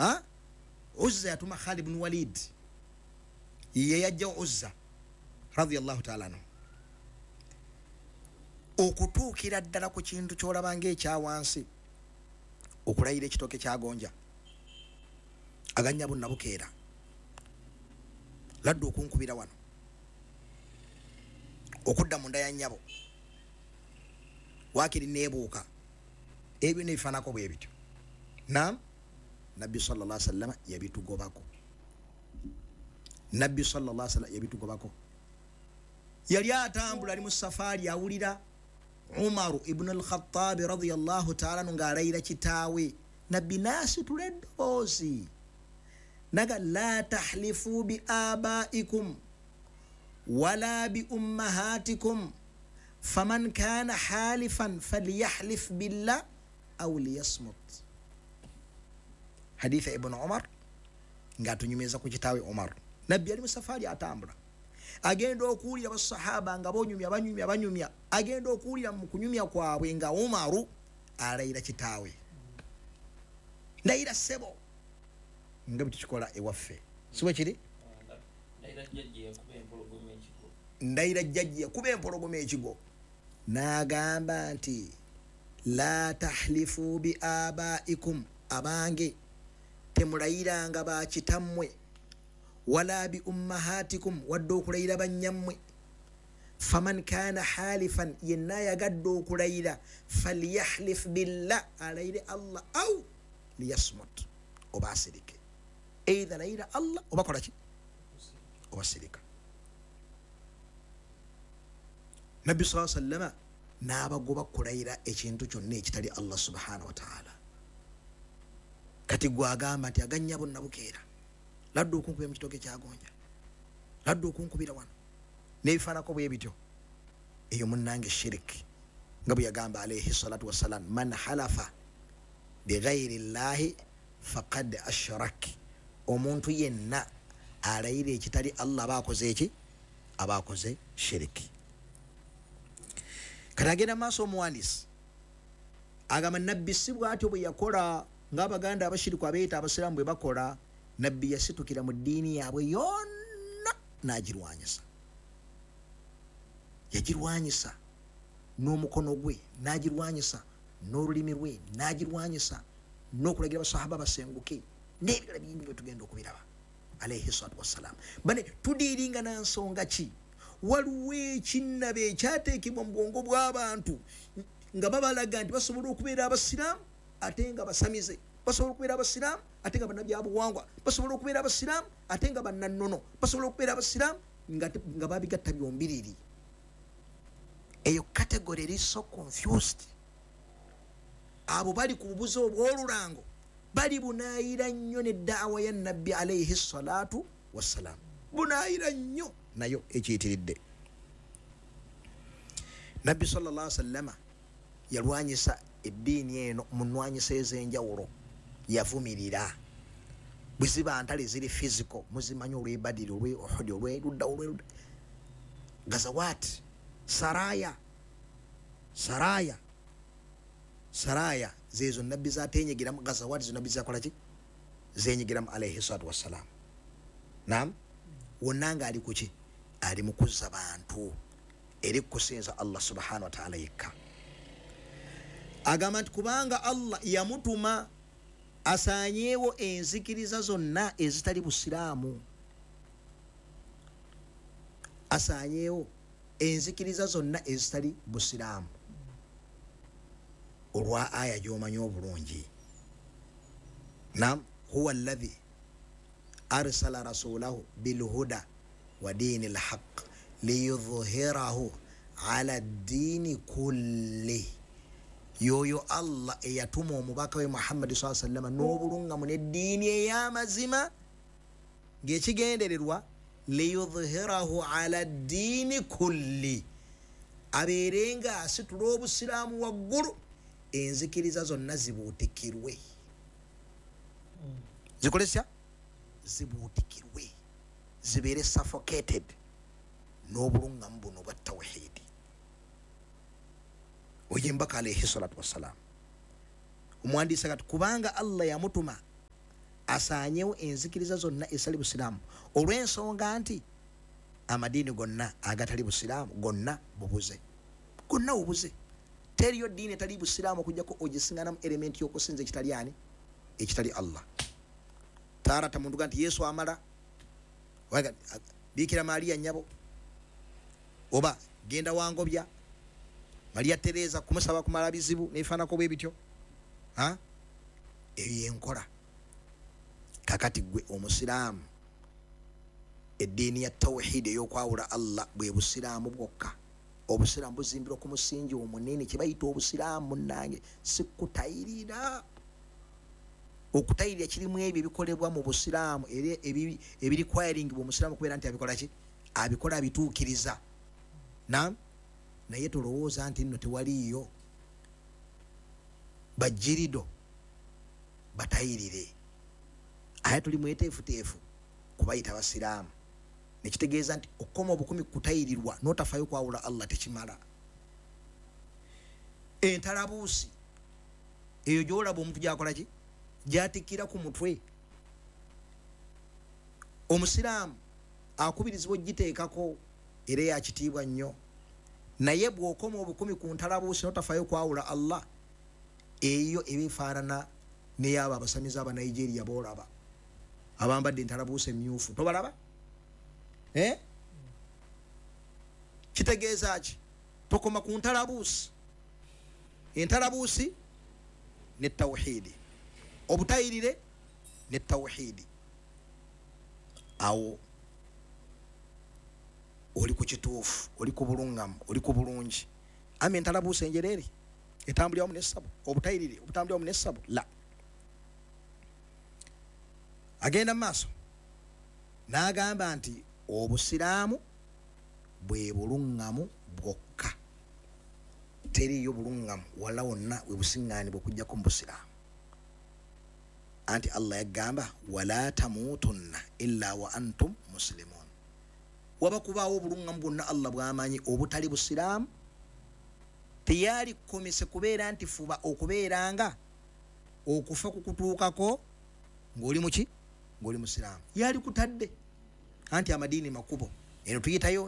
Uzza yatuma Khalid ibn Walid ye yajja Uzza radiyallahu ta'ala anhu okutuukira ddala ku kintu ky'olaba ng'ekyawansi okulayira ekitooke kyagonja aganya bonna bukeera ladde okunkubira wano okudda mu nda ya nnyabo waakiri neebuuka ebyo nebifaanako bwe bityo naam nabbi sallallahu alaihi wasallam yabitugobako nabbi sallallahu alaihi wasallam yabitugobako yali atambula ali mu safaari awulira Umar ibn al-Khattab radiyallahu ta'ala ng'alayira kitaawe nabbi naasitula eddoboozi naga la tahlifu bi abaikum wala bi ummahatikum faman kana halifan falyahlif billah aw liyasmut. Haditha ibn Umar ng'atunyumiza ku kitaawe Umar. Nabbi ali mu safari atambula agenda okuwulira basahaba nga banyumya agenda okuwulira mu kunyumya kwabwe nga Umaru alayira kitaawe ndayira sebo nga bitukikola ewaffe siwe kiri ndayira jjajje kuba empologoma ekigo n'agamba nti la tahlifu bi abaikum abange temulayiranga bakitammwe wala bi ummahatikum wadde okulayira bannyammwe faman kana halifan yenna yagadde okulayira falyahlif billah alayire Allah aw liyasmut oba asirike either layira Allah oba kolaki oba sirika. Nabbi sallallahu alaihi wasallam n'abagoba kulayira ekintu kyonna ekitali Allah subhanahu wa ta'ala kati gwagamba nti aganya bonna bukeera ladde okunkubira mu kitooke kyagonja ladde okunkubira wano nebifaanako bwe bityo eyo munnange shiriki nga bwe yagamba alayhi salatu wassalam man halafa bighayri llahi faqad ashrak omuntu yenna alayira ekitali Allah abakoze eki abakoze shiriki. Kati agenda maaso omuwandiisi agamba nabbi si bw'atyo bwe yakola ng'abaganda abashiriku abeeta abasiraamu bwe bakola nabbi yasitukira mu ddiini yaabwe yonna n'agirwanyisa yagirwanyisa n'omukono gwe n'agirwanyisa n'olulimi lwe n'agirwanyisa n'okulagira abasahaba basenguke n'ebirala bingi bwe tugenda okubiraba alayhi salatu wassalaam. Bane tudiiringa na nsonga ki waliwo ekinnabe ekyateekebwa mu bwongo bw'abantu nga babalaga nti basobola okubeera abasiraamu ate nga basamize basobola okubeera abasiraamu ate nga bannabyabuwangwa basobola okubeera abasiraamu ate nga bannannono basobola okubeera abasiraamu nga babigatta byombiriri. Eyo category eri so confused. Abo bali ku bubuzi obw'olulango bali bunaayira nnyo n'eddaawa ya nabbi alayhi salatu wassalaam bunaayira nnyo nayo ekiyitiridde. Nabbi sallallahu alaihi wasallama yalwanyisa eddiini eno mu nnwanyisa ez'enjawulo yavumirira bwe ziba ntale ziri physical muzimanyi olw'e Badiri olw'e Uhud olw'eludda gazawat saraya zezo nabbi zatenyegeramu gazawat zo nabbi zakolaki zenyegeramu alayhi salatu wassalaam. Naam wonna nga ali kuki ali mu kuzza bantu eri kusinza Allah subhanahu wa ta'ala yekka. Agamba nti kubanga Allah yamutuma asanyeewo enzikiriza zonna ezitali busiraamu asanyeewo enzikiriza zonna ezitali busiraamu olwa aya gy'omanyi obulungi. Naam huwa alladhi arsala rasulahu bilhuda wa dini lhaq liyudhhirahu ala ddini kulli. Yoyo Allah eyatuma omubaka we Muhammad sallallahu alaihi wasallam n'obulungamu n'eddiini ey'amazima ng'ekigendererwa liyudhhirahu ala ddini kulli abeerenga asitula obusiraamu waggulu enzikiriza zonna zibuutikirwe zikolesya zibuutikirwe zibeere suffocated n'obulungamu buno bwa tawhidi. Oyembaka alayhi salatu wassalaam omwandiisa kati kubanga Allah yamutuma asaanyewo enzikiriza zonna esali busiraamu olw'ensonga nti amadiini gonna agatali busiraamu gonna bubuze, gonna bubuze. Teriyo ddiini etali busiraamu okujjako ogisinganamu elementi y'okusinza ekitali ani, ekitali Allah. Taarata munduga nti Yesu amala, Bikira Maria nyabo, oba genda wangobya Maria Teresa kumusaba kumala bizibu nefaanako bwe bityo. Eyo yenkola. Kakati gwe omusiraamu eddiini ya tawhid ey'okwawula Allah bwe busiraamu bwokka. Obusiraamu buzimbirwa ku musingi omunene kye bayita obusiraamu nange sikutayirira. Okutayirira kirimu ebyo ebikolebwa mu busiraamu era ebiri requiring omusiraamu kubeera nti abikola ki, abikola abituukiriza. Naye tolowooza nti nno tewaliyo bajjirido batayirire. Ate tuli mweteefuteefu kubayita basiraamu. Nekitegeeza nti okoma obukumi kutayirirwa n'otafayo kwawula Allah tekimala. Entalabuusi eyo gy'olaba omuntu gyakola ki, gyatikkira ku mutwe. Omusiraamu akubirizibwa ogiteekako era yakitiibwa nnyo. Naye bw'okoma obukumi ku ntalabuusi n'otafayo kwawula Allah, eyo ebifaanana n'eyabo abasamiza aba Nigeria boolaba abambadde entalabuusi emmyufu, tobalaba? Kitegeeza ki? Tokoma ku ntalabuusi. Entalabuusi ne tawhidi, obutayirire ne tawhidi. Awo oli ku kituufu, oli ku bulungamu, oli ku bulungi. Ame entalabuusi enjereere etambulira wamu n'essabu, obutayirire obutambulira wamu n'essabu la. Agenda maaso n'agamba nti obusiraamu bwe bulungamu bwokka. Teriyo bulungamu wala wonna we busiŋŋaanibwa okujjako mu busiraamu. Anti Allah yagamba wala tamuutunna illa wa antum muslimun. Waba kubaawo obulungamu bwonna Allah bw'amanyi obutali busiraamu, teyali kukomese kubeera nti fuba okubeeranga okufa kukutuukako ng'oli muki, ng'oli musiraamu. Yali kutadde anti amadiini makubo eno tuyitayo